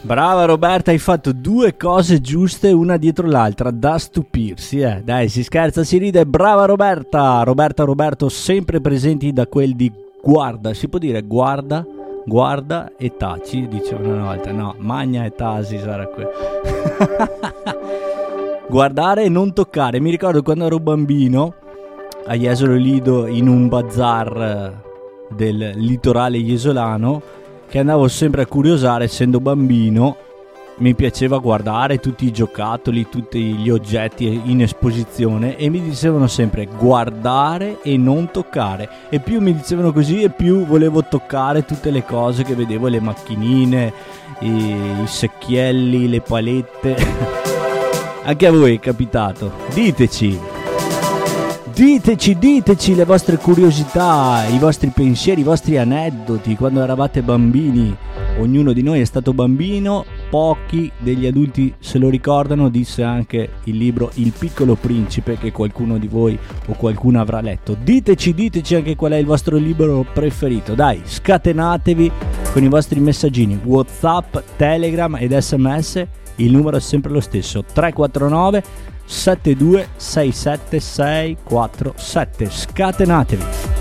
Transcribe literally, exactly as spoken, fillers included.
Brava Roberta, hai fatto due cose giuste una dietro l'altra, da stupirsi, eh. Dai, si scherza, si ride. Brava Roberta. Roberta, Roberto, sempre presenti da quel di guarda, si può dire guarda, guarda e taci, dicevano una volta. No, magna e tasi sarà quello. Guardare e non toccare. Mi ricordo quando ero bambino a Jesolo Lido, in un bazar del litorale iesolano, che andavo sempre a curiosare. Essendo bambino mi piaceva guardare tutti i giocattoli, tutti gli oggetti in esposizione, e mi dicevano sempre guardare e non toccare, e più mi dicevano così e più volevo toccare tutte le cose che vedevo, le macchinine, i, i secchielli, le palette. Anche a voi è capitato? Diteci Diteci, diteci le vostre curiosità, i vostri pensieri, i vostri aneddoti quando eravate bambini. Ognuno di noi è stato bambino, pochi degli adulti se lo ricordano, disse anche il libro Il Piccolo Principe, che qualcuno di voi o qualcuno avrà letto. Diteci, diteci anche qual è il vostro libro preferito. Dai, scatenatevi con i vostri messaggini WhatsApp, Telegram ed sms. Il numero è sempre lo stesso, tre quattro nove sette due sei sette sei quattro sette. Scatenatevi.